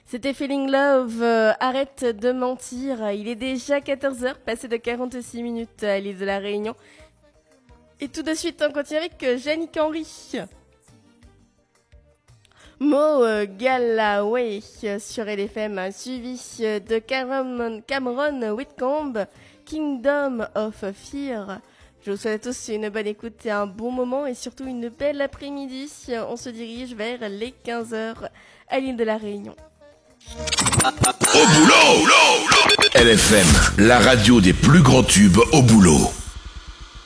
C'était Feeling Love, arrête de mentir. Il est déjà 14h, passé de 46 minutes à l'île de la Réunion. Et tout de suite, on continue avec Yannick Henry. Mo Galloway sur LFM, suivi de Cameron Whitcomb, Kingdom of Fear. Je vous souhaite à tous une bonne écoute et un bon moment et surtout une belle après-midi. On se dirige vers les 15h à l'île de la Réunion. Au boulot! LFM, la radio des plus grands tubes au boulot.